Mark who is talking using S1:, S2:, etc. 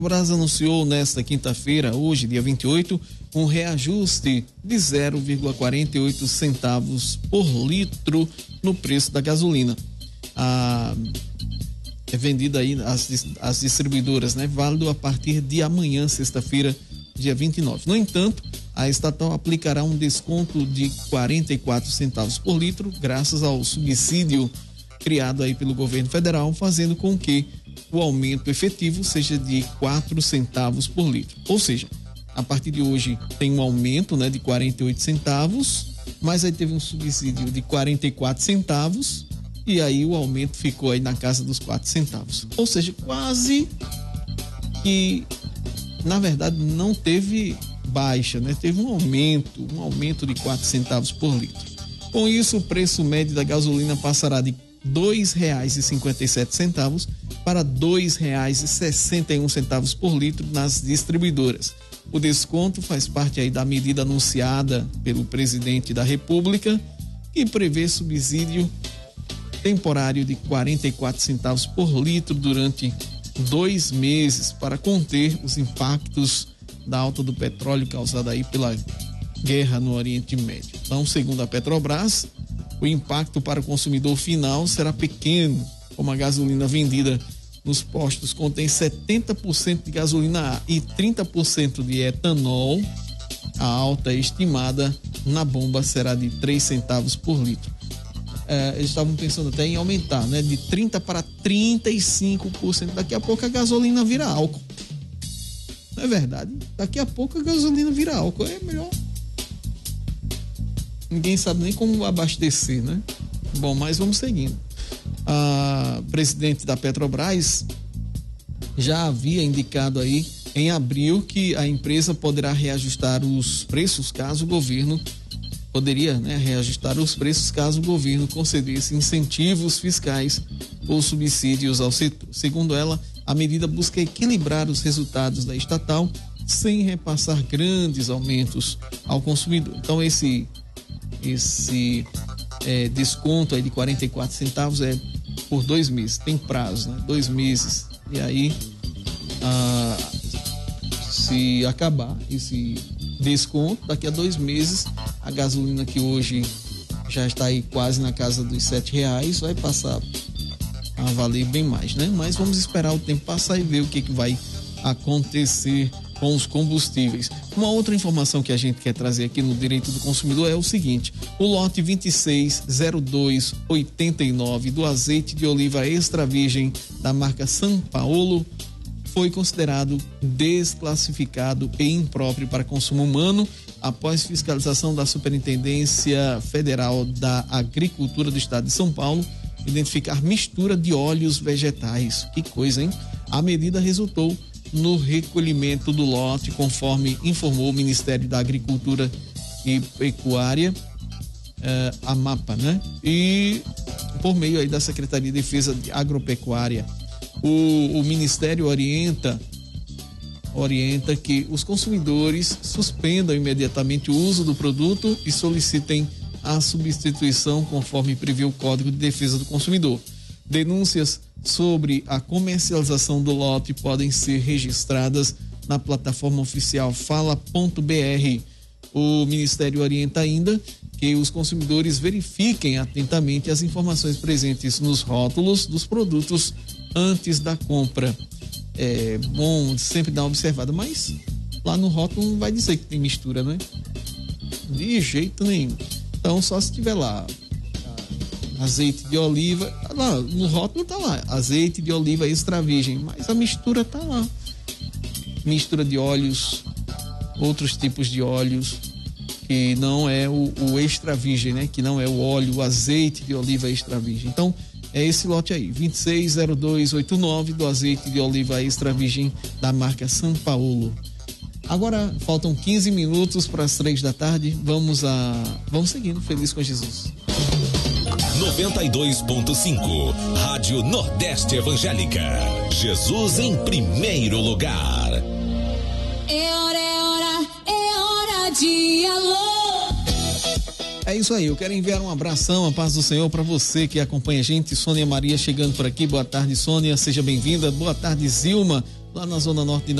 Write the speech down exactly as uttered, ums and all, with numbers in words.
S1: Petrobras anunciou nesta quinta-feira, hoje, dia vinte e oito, um reajuste de zero vírgula quarenta e oito centavos por litro no preço da gasolina. A, é vendida aí às, às distribuidoras, né? Válido a partir de amanhã, sexta-feira, dia vinte e nove. No entanto, a estatal aplicará um desconto de quarenta e quatro centavos por litro, graças ao subsídio criado aí pelo governo federal, fazendo com que o aumento efetivo seja de quatro centavos por litro. Ou seja, a partir de hoje tem um aumento, né, de quarenta e oito centavos, mas aí teve um subsídio de quarenta e quatro centavos e aí o aumento ficou aí na casa dos quatro centavos. Ou seja, quase que, na verdade, não teve baixa, né? Teve um aumento, um aumento de quatro centavos por litro. Com isso, o preço médio da gasolina passará de dois reais e cinquenta e sete centavos para dois reais e sessenta e um centavos por litro nas distribuidoras. O desconto faz parte aí da medida anunciada pelo presidente da República, que prevê subsídio temporário de quarenta e quatro centavos por litro durante dois meses para conter os impactos da alta do petróleo causada aí pela guerra no Oriente Médio. Então, segundo a Petrobras, o impacto para o consumidor final será pequeno, como a gasolina vendida nos postos contém setenta por cento de gasolina A e trinta por cento de etanol. A alta estimada na bomba será de três centavos por litro. É, eles estavam pensando até em aumentar, né, de trinta para trinta e cinco por cento. Daqui a pouco a gasolina vira álcool. Não é verdade? Daqui a pouco a gasolina vira álcool. É melhor. Ninguém sabe nem como abastecer, né? Bom, mas vamos seguindo. A presidente da Petrobras já havia indicado aí em abril que a empresa poderá reajustar os preços caso o governo poderia, né, reajustar os preços caso o governo concedesse incentivos fiscais ou subsídios ao setor. Segundo ela, a medida busca equilibrar os resultados da estatal sem repassar grandes aumentos ao consumidor. Então esse esse é, desconto aí de quarenta e quatro centavos é por dois meses, tem prazo, né? Dois meses. E aí, ah, se acabar esse desconto, daqui a dois meses, a gasolina que hoje já está aí quase na casa dos sete reais, vai passar a valer bem mais, né? Mas vamos esperar o tempo passar e ver o que, que vai acontecer com os combustíveis. Uma outra informação que a gente quer trazer aqui no Direito do Consumidor é o seguinte: o lote vinte e seis zero dois oitenta e nove do azeite de oliva extra virgem da marca São Paulo foi considerado desclassificado e impróprio para consumo humano após fiscalização da Superintendência Federal da Agricultura do Estado de São Paulo identificar mistura de óleos vegetais. Que coisa, hein? A medida resultou no recolhimento do lote, conforme informou o Ministério da Agricultura e Pecuária, eh, a MAPA, né? E por meio aí da Secretaria de Defesa de Agropecuária. O, o Ministério orienta, orienta que os consumidores suspendam imediatamente o uso do produto e solicitem a substituição conforme prevê o Código de Defesa do Consumidor. Denúncias sobre a comercialização do lote podem ser registradas na plataforma oficial fala ponto br. O Ministério orienta ainda que os consumidores verifiquem atentamente as informações presentes nos rótulos dos produtos antes da compra. É bom sempre dar uma observada, mas lá no rótulo não vai dizer que tem mistura, né? De jeito nenhum. Então, só se tiver lá azeite de oliva, lá no rótulo tá lá, azeite de oliva extra virgem, mas a mistura tá lá. Mistura de óleos, outros tipos de óleos, que não é o, o extra virgem, né? Que não é o óleo, o azeite de oliva extra virgem. Então, é esse lote aí, vinte e seis zero dois oitenta e nove do azeite de oliva extra virgem da marca São Paulo. Agora, faltam quinze minutos para as três da tarde, vamos a... vamos seguindo, Feliz com Jesus.
S2: noventa e dois ponto cinco Rádio Nordeste Evangélica. Jesus em primeiro lugar.
S3: É hora, é hora, é hora de alô.
S1: É isso aí, eu quero enviar um abração, a paz do Senhor para você que acompanha a gente. Sônia Maria chegando por aqui, boa tarde, Sônia, seja bem-vinda. Boa tarde, Zilma, lá na zona norte de